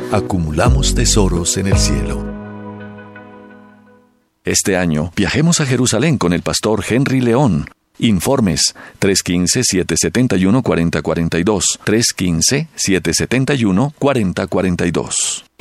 Acumulamos tesoros en el cielo. Este año, viajemos a Jerusalén con el pastor Henry León. Informes 315-771-4042, 315-771-4042.